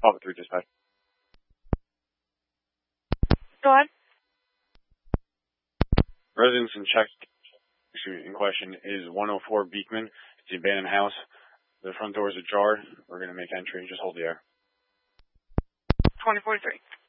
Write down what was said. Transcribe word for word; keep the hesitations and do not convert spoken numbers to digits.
Papa three dispatch. Go ahead. Residence in check, excuse me, in question is one oh four Beekman. It's the abandoned house. The front doors are ajar. We're going to make entry. Just hold the air. twenty forty-three.